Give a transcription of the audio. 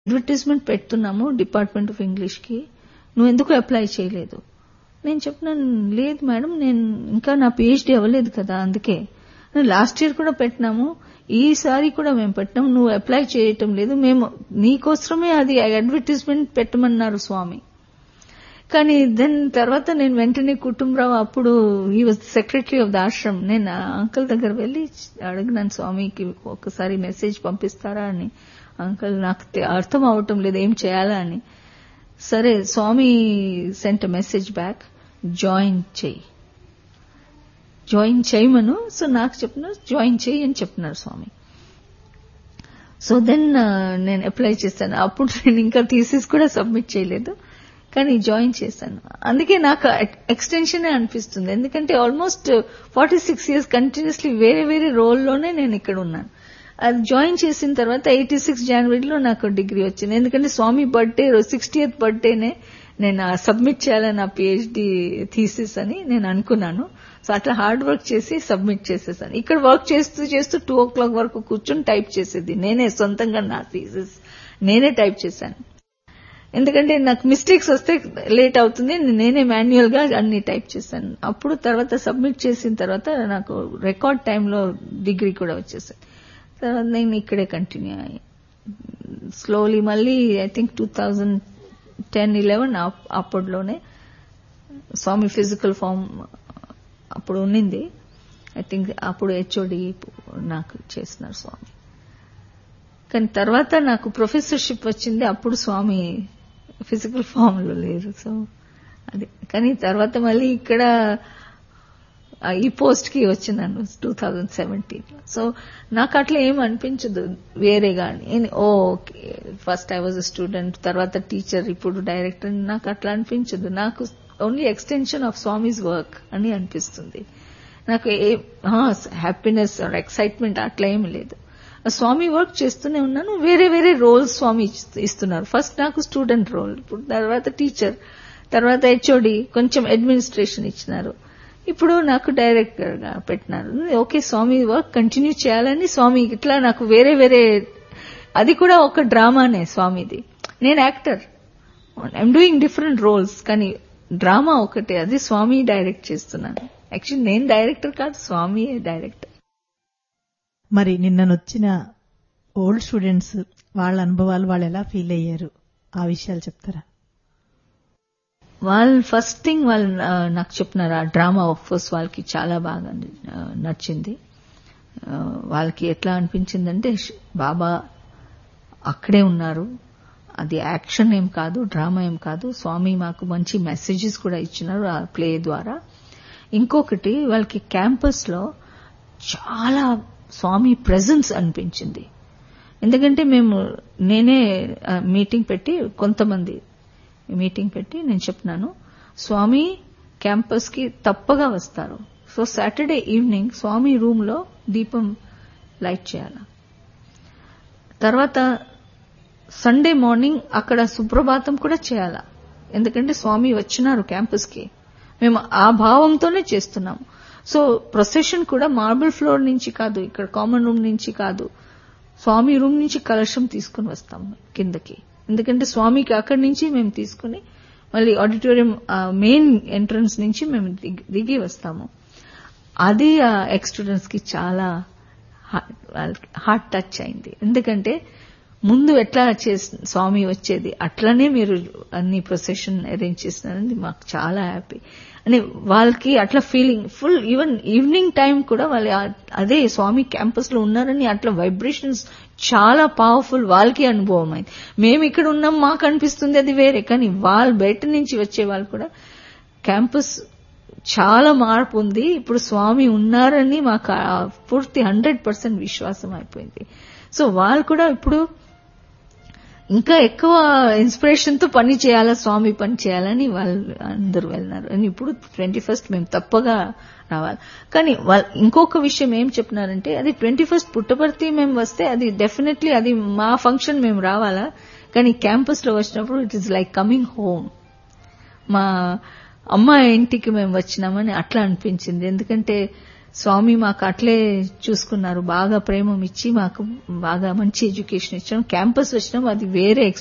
Advertisement పెడుతున్నాము department of English కి, నువ్వు ఎందుకు అప్లై చేయలేదు? నేను చెప్పినాను, లేదు మేడం, నేను ఇంకా నా పిహెచ్డీ అవ్వలేదు కదా, అందుకే. లాస్ట్ ఇయర్ కూడా పెట్టినాము, ఈసారి కూడా మేము పెట్టినాము, నువ్వు అప్లై చేయటం లేదు, మేము నీకోసమే అది అడ్వర్టైజ్మెంట్ పెట్టమన్నారు స్వామి. కానీ దెన్ తర్వాత నేను వెంటనే కుటుంబరావు, అప్పుడు ఈ was secretary of the Ashram, నేను అంకుల్ దగ్గర వెళ్లి అడిగినాను, స్వామికి ఒకసారి మెసేజ్ పంపిస్తారా అని. అంకుల్ నాకు అర్థం అవటం లేదు ఏం చేయాలా అని. సరే, స్వామి సెంట్ మెసేజ్ బ్యాక్, జాయిన్ చేయమను. సో నాకు చెప్పినారు జాయిన్ చేయి అని చెప్పినారు స్వామి. సో దెన్ నేను అప్లై చేశాను. అప్పుడు నేను ఇంకా థీసిస్ కూడా సబ్మిట్ చేయలేదు, కానీ జాయిన్ చేశాను. అందుకే నాకు ఎక్స్టెన్షన్ అనిపిస్తుంది, ఎందుకంటే ఆల్మోస్ట్ 46 years కంటిన్యూస్లీ వేరే వేరే రోల్లోనే నేను ఇక్కడ ఉన్నాను. అది జాయిన్ చేసిన తర్వాత 86 జనవరిలో నాకు డిగ్రీ వచ్చింది. ఎందుకంటే స్వామి బర్త్డే 60th బర్త్డేనే నేను సబ్మిట్ చేయాలని నా పిహెచ్డి థీసిస్ అని నేను అనుకున్నాను. సో అట్లా హార్డ్ వర్క్ చేసి సబ్మిట్ చేసేసాను. ఇక్కడ వర్క్ చేస్తూ 2 o'clock వరకు కూర్చొని టైప్ చేసేది నేనే, సొంతంగా నా థీసిస్ నేనే టైప్ చేశాను. ఎందుకంటే నాకు మిస్టేక్స్ వస్తే లేట్ అవుతుంది, నేనే మాన్యువల్ గా అన్ని టైప్ చేశాను. అప్పుడు తర్వాత సబ్మిట్ చేసిన తర్వాత నాకు రికార్డ్ టైంలో డిగ్రీ కూడా వచ్చేసాను. తర్వాత నేను ఇక్కడే కంటిన్యూ అయ్యి స్లోలీ మళ్ళీ ఐ థింక్ 2010-11 అప్పట్లోనే స్వామి ఫిజికల్ ఫామ్ అప్పుడు ఉన్నింది. ఐ థింక్ అప్పుడు హెచ్ఓడి నాకు చేసినారు స్వామి. కానీ తర్వాత నాకు ప్రొఫెసర్షిప్ వచ్చింది, అప్పుడు స్వామి ఫిజికల్ ఫామ్ లో లేరు. సో అది, కానీ తర్వాత మళ్ళీ ఇక్కడ ఈ పోస్ట్ కి వచ్చినాను 2017. సో నాకు అట్లా ఏం అనిపించదు వేరేగా. Okay, first I was a student, తర్వాత టీచర్, ఇప్పుడు డైరెక్టర్, నాకు అట్లా అనిపించదు. నాకు only extension of Swami's work అని అనిపిస్తుంది. నాకు హ్యాపీనెస్ ఆర్ ఎక్సైట్మెంట్ అట్లా ఏం లేదు. స్వామి వర్క్ చేస్తూనే ఉన్నాను, వేరే వేరే రోల్స్ స్వామి ఇస్తున్నారు. ఫస్ట్ నాకు స్టూడెంట్ రోల్, ఇప్పుడు తర్వాత టీచర్, తర్వాత హెచ్ఓడి, కొంచెం అడ్మినిస్ట్రేషన్ ఇచ్చినారు, ఇప్పుడు నాకు డైరెక్టర్ గా పెట్టినారు. ఓకే, స్వామి వర్క్ కంటిన్యూ చేయాలని స్వామి ఇట్లా నాకు వేరే వేరే, అది కూడా ఒక డ్రామానే స్వామిది. నేను actor, I'm doing different roles, కానీ డ్రామా ఒకటే, అది స్వామి డైరెక్ట్ చేస్తున్నాను. యాక్చువల్లీ నేను డైరెక్టర్ కాదు, స్వామి డైరెక్టర్. మరి నిన్ననొచ్చిన ఓల్డ్ స్టూడెంట్స్ వాళ్ళ అనుభవాలు, వాళ్ళు ఎలా ఫీల్ అయ్యారు, ఆ విషయాలు చెప్తారా? వాళ్ళు ఫస్ట్ థింగ్ వాళ్ళు నాకు చెప్పినారు, ఆ డ్రామా ఆఫ్ కోర్స్ వాళ్ళకి చాలా బాగా నచ్చింది. వాళ్ళకి ఎట్లా అనిపించిందంటే బాబా అక్కడే ఉన్నారు, అది యాక్షన్ ఏం కాదు, డ్రామా ఏం కాదు, స్వామి మాకు మంచి మెసేజెస్ కూడా ఇచ్చినారు ఆ ప్లే ద్వారా. ఇంకొకటి, వాళ్ళకి క్యాంపస్ లో చాలా స్వామి ప్రెజెన్స్ అనిపించింది. ఎందుకంటే నేనే మీటింగ్ పెట్టి, కొంతమంది మీటింగ్ పెట్టి నేను చెప్పినాను, స్వామి క్యాంపస్ కి తప్పగా వస్తారు. సో సాటర్డే ఈవినింగ్ స్వామి రూమ్ లో దీపం లైట్ చేయాలి. తర్వాత సండే మార్నింగ్ అక్కడ సుప్రభాతం కూడా చేయాలా, ఎందుకంటే స్వామి వచ్చినారు క్యాంపస్ కి. మేము ఆ భావంతోనే చేస్తున్నాము. సో ప్రొసెషన్ కూడా మార్బుల్ ఫ్లోర్ నుంచి కాదు, ఇక్కడ కామన్ రూమ్ నుంచి కాదు, స్వామి రూమ్ నుంచి కలశం తీసుకుని వస్తాము కిందకి. ఎందుకంటే స్వామికి అక్కడి నుంచి మేము తీసుకుని మళ్ళీ ఆడిటోరియం మెయిన్ ఎంట్రన్స్ నుంచి మేము దిగి వస్తాము. అది ఎక్స్ స్టూడెంట్స్ కి చాలా హార్ట్ టచ్ అయింది. ఎందుకంటే ముందు ఎట్లా స్వామి వచ్చేది అట్లనే మీరు అన్ని ప్రొసెషన్ అరేంజ్ చేసినారని మాకు చాలా హ్యాపీ అని. వాళ్ళకి అట్లా feeling full, even evening time కూడా వాళ్ళు అదే స్వామి క్యాంపస్ లో ఉన్నారని అట్లా వైబ్రేషన్స్ చాలా పవర్ఫుల్, వాళ్ళకి అనుభవం అయింది. మేము ఇక్కడ ఉన్నాం, మాకు అనిపిస్తుంది అది వేరే, కానీ వాళ్ళు బయట నుంచి వచ్చే వాళ్ళు కూడా క్యాంపస్ చాలా మార్పు ఉంది, ఇప్పుడు స్వామి ఉన్నారని మాకు పూర్తి 100% విశ్వాసం అయిపోయింది. సో వాళ్ళు కూడా ఇప్పుడు ఇంకా ఎక్కువ ఇన్స్పిరేషన్ తో పని చేయాలా, స్వామి పని చేయాలని వాళ్ళు అందరూ వెళ్ళినారు. అని ఇప్పుడు 21st మేము తప్పగా రావాలి. కానీ వాళ్ళు ఇంకొక విషయం ఏం చెప్పినారంటే, అది 21st పుట్టపర్తి మేము వస్తే అది డెఫినెట్లీ అది మా ఫంక్షన్ మేము రావాలా, కానీ క్యాంపస్ లో వచ్చినప్పుడు it is like coming home, మా అమ్మ ఇంటికి మేము వచ్చినామని అట్లా అనిపించింది. ఎందుకంటే స్వామి మాకు అట్లే చూసుకున్నారు, బాగా ప్రేమ ఇచ్చి మాకు బాగా మంచి ఎడ్యుకేషన్ ఇచ్చాం. క్యాంపస్ వచ్చినాం, అది వేరే